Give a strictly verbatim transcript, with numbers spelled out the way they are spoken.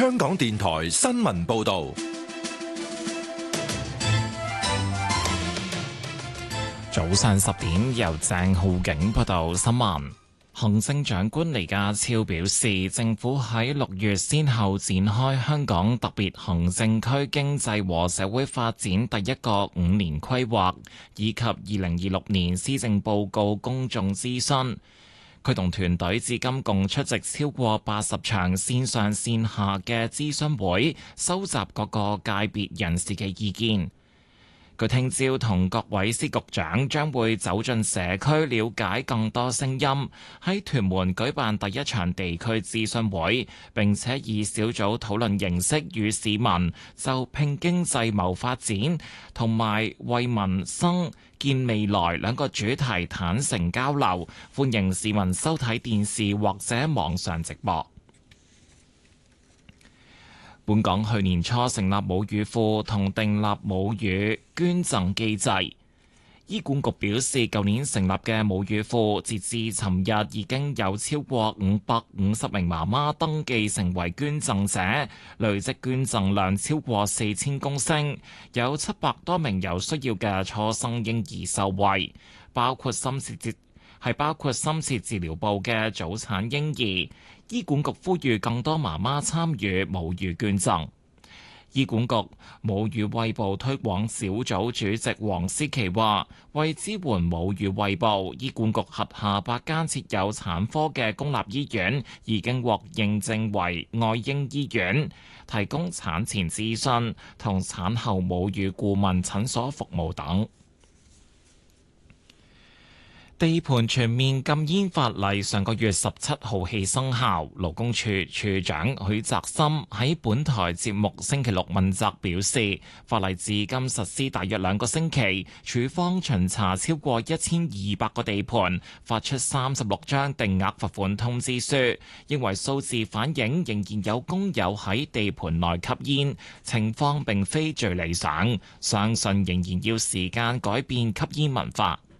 香港電台新聞報道。 早上十點，由鄭浩景報道新聞。行政長官李家超表示，政府喺六月先後展開香港特別行政區經濟和社會發展第一個五年規劃，以及二零二六年施政報告公眾諮詢。佢同團隊至今共出席超過八十場線上線下嘅諮詢會，收集各個界別人士嘅意見。佢聽朝同各位司局長將會走進社區，了解更多聲音，喺屯門舉辦第一場地區諮詢會，並且以小組討論形式與市民就拼經濟謀發展同埋為民生見未來兩個主題坦誠交流。歡迎市民收睇電視或者網上直播。本港去年初成立母乳庫同訂立母乳捐贈機制。醫管局表示，舊年成立嘅母乳庫，截至尋日已經有超過五百五十名媽媽登記成為捐贈者，累積捐贈量超過四千公升，有七百多名有需要嘅初生嬰兒受惠，包括深切治係包括深切治療部嘅早產嬰兒。醫管局呼籲更多媽媽參與母乳捐贈。醫管局母乳餵哺推廣小組主席黃思琪話，為支援母乳餵哺，醫管局轄下八間設有產科嘅公立醫院已經獲認證為愛嬰醫院，提供產前諮詢同產後母乳顧問診所服務等。地盤全面禁煙法例上個月十七號起生效，勞工處處長許澤森喺本台節目星期六問責表示，法例至今實施大約兩個星期，處方巡查超過一千二百個地盤，發出三十六張定額罰款通知書，認為數字反映仍然有工友喺地盤內吸煙，情況並非最理想，相信仍然要時間改變吸煙文化。